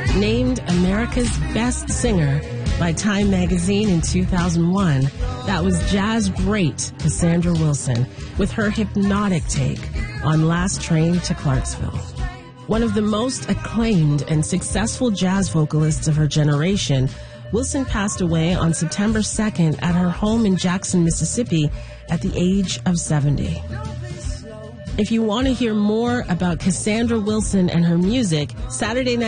Named America's Best Singer by Time Magazine in 2001, that was jazz great Cassandra Wilson with her hypnotic take on Last Train to Clarksville. One of the most acclaimed and successful jazz vocalists of her generation, Wilson passed away on September 2nd at her home in Jackson, Mississippi at the age of 70. If you want to hear more about Cassandra Wilson and her music, Saturday night